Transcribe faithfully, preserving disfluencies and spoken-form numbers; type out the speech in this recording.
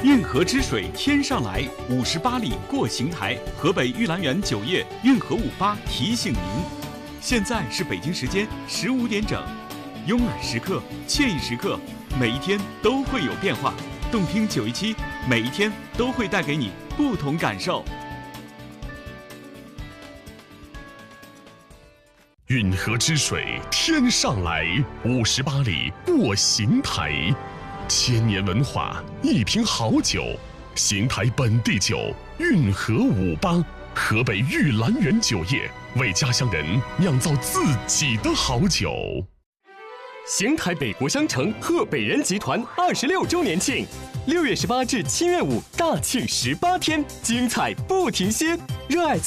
运河之水天上来，五十八里过邢台。河北玉兰园酒业运河五八提醒您，现在是北京时间十五点整，慵懒时刻，惬意时刻，每一天都会有变化。动听九一七，每一天都会带给你不同感受。 运河之水天上来，五十八里过邢台。千年文化，一瓶好酒，邢台本地酒，运河五八，河北玉兰园酒业为家乡人酿造自己的好酒。 邢台北国商城贺北人集团二十六周年庆，六月十八至七月五大庆十八天，精彩不停歇，热爱